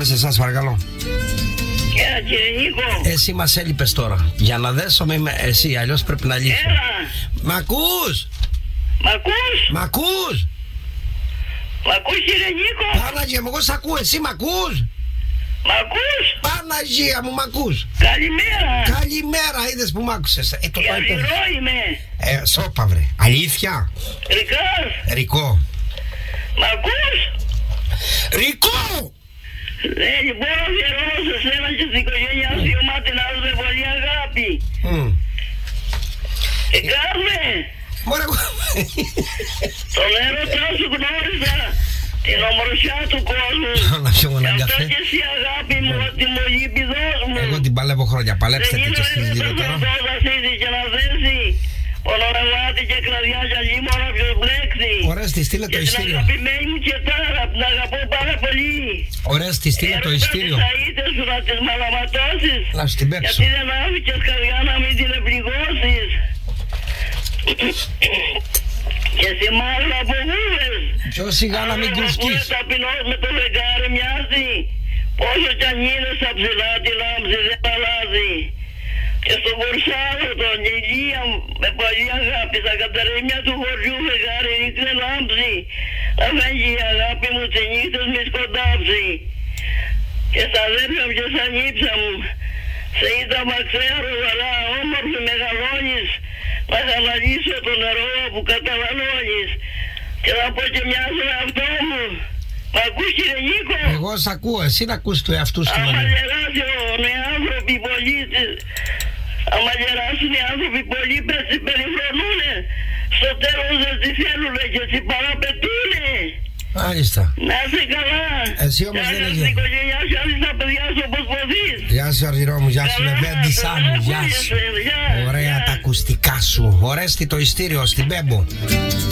πάμε σε εσάς, παρακαλώ. Κύριε Νίκο. Εσύ μας έλειπες τώρα. Για να δέσουμε εσύ, αλλιώς πρέπει να λύσουμε. Έλα. Μ' ακούς? Μ' ακούς? Μ' ακούς? Μ' ακούς, κύριε Νίκο? Παναγία μου, εγώ σ' ακούω, εσύ μ' ακούς? Μ' ακούς? Παναγία μου, μ' ακούς? Καλημέρα. Καλημέρα, είδες που μ' άκουσες. Το Ιασυρό είμαι. Σώπα βρε. Αλήθεια? Ρικάς. Ρικό. Μ' ακούς? Ρικό! Λοιπόν, αφιερώνω σε σένα και στην οικογένειά σου, η ομάδα την άλλη με πολύ αγάπη. Κάνουμε. Μωρέ, Τον έρωτά σου γνώρισα, την ομορφιά του κόσμου. να πιω έναν Γι' αυτό καφέ. και εσύ, αγάπη μου, ότι μου λείπει, δώσ' μου. Εγώ την παλεύω χρόνια, παλέψτε την και εσείς λίγο τώρα. Δεν είναι να θύσει και να δέσει. Πολωναβάτη και κλαδιά για λίμωνα ποιος μπλέξει. Ορέστη, στείλε το Και την ειστήριο. αγαπημένη μου και τάρα, την αγαπώ πάρα πολύ. Ορέστη, στείλε το ειστήριο. Έρωτα τις αίτες σου να τις μαλαματώσεις. Να σου την παίξω. Γιατί δεν άφηκες καρδιά να μην την εμπληγώσεις. Και εσύ μάλλον από βούβες. Πιο σιγά να μην κουσκείς. Ο ταπεινός με το φεγγάρι μοιάζει. Πόσο κι αν είναι στα ψηλά τη λάμψη δεν αλλάζει. Και στον Κορσάρο τον Ηλία με πολύ αγάπη στα κατερήμια του χωριού φεγγάρι ρίχνε λάμψη. Να φέγγει η αγάπη μου τις νύχτες μη σκοντάψει. Και στα αδέρφια μου και στα νύψα μου σε είδα μα ξέρω αλλά όμορφη μεγαλώνεις. Να χαλαλίσω το νερό που καταβαλώνεις. Και να πω και μια στον εαυτό μου. Μ' ακούς, κύριε Νίκο? Εγώ σ' ακούω, εσύ να ακούς του εαυτού σου. Άμα γεράσουν οι άνθρωποι πολίτες, άμα γεράσουν οι άνθρωποι πολίτες, περιφρονούνε. Στο τέλος δεν τη θέλουνε και τις παραπετούνε. Μάλιστα. Να είσαι καλά. Εσύ όμως δεν έχεις. έχεις. Στην οικογένειά σου, άσεις τα παιδιά σου όπως ποδείς. Γεια σου Αργυρό μου, γεια σου Καλά, Λεβέντισά μου, καλά, γεια σου. γεια. Ωραία Γεια. τα ακουστικά σου. Ορέστη το ειστήριο στην Πέμπο.